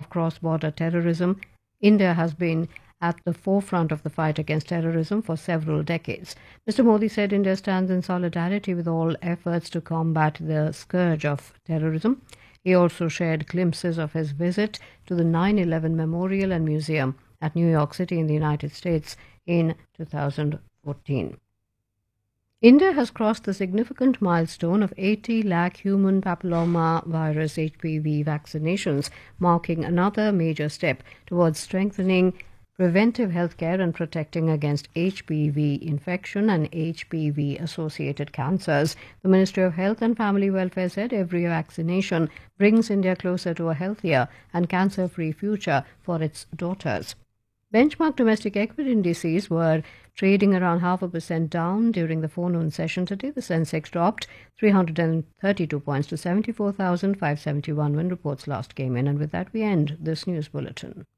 of cross-border terrorism. India has been at the forefront of the fight against terrorism for several decades. Mr. Modi said India stands in solidarity with all efforts to combat the scourge of terrorism. He also shared glimpses of his visit to the 9/11 Memorial and Museum at New York City in the United States in 2014. India has crossed the significant milestone of 80 lakh human papilloma virus HPV vaccinations, marking another major step towards strengthening preventive healthcare and protecting against HPV infection and HPV-associated cancers. The Ministry of Health and Family Welfare said every vaccination brings India closer to a healthier and cancer-free future for its daughters. Benchmark domestic equity indices were trading around 0.5% down during the forenoon session today. The Sensex dropped 332 points to 74,571 when reports last came in. And with that, we end this news bulletin.